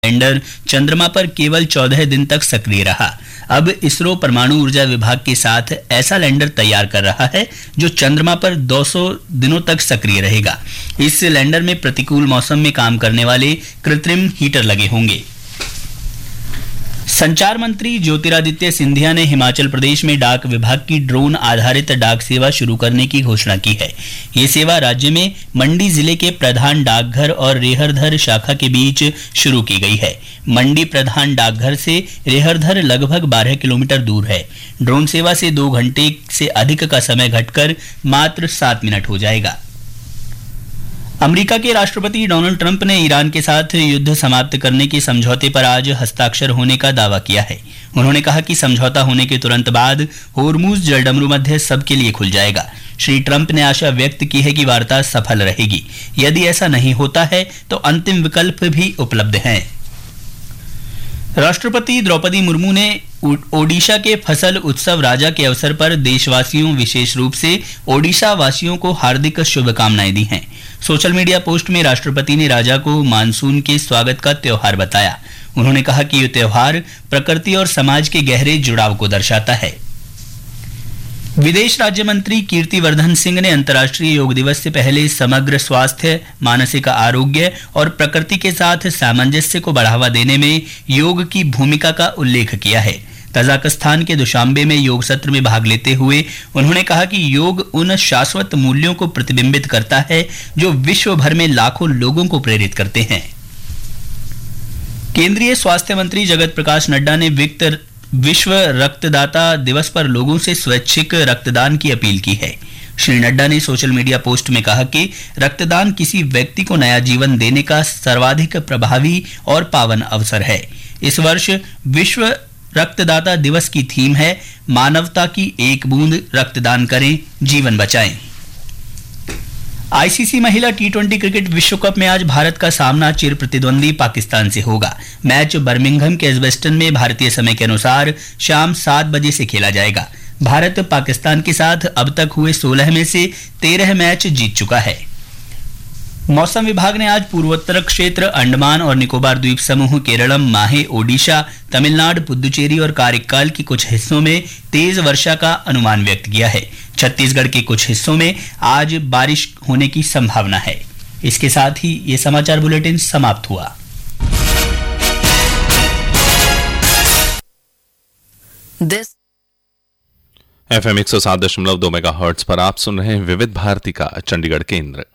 Lander चंद्रमा पर केवल 14 दिन तक सक्रिय रहा। अब इसरो परमाणु ऊर्जा विभाग के साथ ऐसा लैंडर तैयार कर रहा है जो चंद्रमा पर 200 दिनों तक सक्रिय रहेगा। इस लैंडर में प्रतिकूल मौसम में काम करने वाले कृत्रिम हीटर लगे होंगे। संचार मंत्री ज्योतिरादित्य सिंधिया ने हिमाचल प्रदेश में डाक विभाग की ड्रोन आधारित डाक सेवा शुरू करने की घोषणा की है। ये सेवा राज्य में मंडी जिले के प्रधान डाकघर और रेहरधर शाखा के बीच शुरू की गई है। मंडी प्रधान डाकघर से रेहरधर लगभग 12 किलोमीटर दूर है। ड्रोन सेवा से 2 घंटे से अधिक का समय घटकर मात्र 7 मिनट हो जाएगा। अमेरिका के राष्ट्रपति डोनाल्ड ट्रंप ने ईरान के साथ युद्ध समाप्त करने के समझौते पर आज हस्ताक्षर होने का दावा किया है। उन्होंने कहा कि समझौता होने के तुरंत बाद होर्मुज जलडमरू मध्य सबके लिए खुल जाएगा। श्री ट्रंप ने आशा व्यक्त की है कि वार्ता सफल रहेगी। यदि ऐसा नहीं होता है तो अंतिम विकल्प भी उपलब्ध हैं। राष्ट्रपति द्रौपदी मुर्मू ने ओडिशा के फसल उत्सव राजा के अवसर पर देशवासियों, विशेष रूप से ओडिशा वासियों को हार्दिक शुभकामनाएं दी हैं। सोशल मीडिया पोस्ट में राष्ट्रपति ने राजा को मानसून के स्वागत का त्योहार बताया। उन्होंने कहा कि यह त्योहार प्रकृति और समाज के गहरे जुड़ाव को दर्शाता है। विदेश राज्य मंत्री कीर्तिवर्धन सिंह ने अंतर्राष्ट्रीय योग दिवस से पहले समग्र स्वास्थ्य, मानसिक आरोग्य और प्रकृति के साथ सामंजस्य को बढ़ावा देने में योग की भूमिका का उल्लेख किया है। तजाकिस्तान के दुशांबे में योग सत्र में भाग लेते हुए उन्होंने कहा कि योग उन शाश्वत मूल्यों को प्रतिबिंबित करता है जो विश्व भर में लाखों लोगों को प्रेरित करते हैं। केंद्रीय स्वास्थ्य मंत्री जगत प्रकाश नड्डा ने विश्व रक्तदाता दिवस पर लोगों से स्वैच्छिक रक्तदान की अपील की है। श्री नड्डा ने सोशल मीडिया पोस्ट में कहा कि रक्तदान किसी व्यक्ति को नया जीवन देने का सर्वाधिक प्रभावी और पावन अवसर है। इस वर्ष विश्व रक्तदाता दिवस की थीम है मानवता की एक बूंद रक्तदान करें, जीवन बचाएं। आईसीसी महिला टी20 क्रिकेट विश्व कप में आज भारत का सामना चिर प्रतिद्वंदी पाकिस्तान से होगा। मैच बर्मिंघम के एजबेस्टन में भारतीय समय के अनुसार शाम 7 बजे से खेला जाएगा। भारत पाकिस्तान के साथ अब तक हुए 16 में से 13 मैच जीत चुका है। मौसम विभाग ने आज पूर्वोत्तर क्षेत्र, अंडमान और निकोबार द्वीप समूह, केरलम, माहे, ओडिशा, तमिलनाडु, पुदुचेरी और कारिक्काल के कुछ हिस्सों में तेज वर्षा का अनुमान व्यक्त किया है। छत्तीसगढ़ के कुछ हिस्सों में आज बारिश होने की संभावना है। इसके साथ ही ये समाचार बुलेटिन समाप्त हुआ। FM 107.2 मेगाहर्ट्ज पर आप सुन रहे हैं विविध भारती का चंडीगढ़ केंद्र।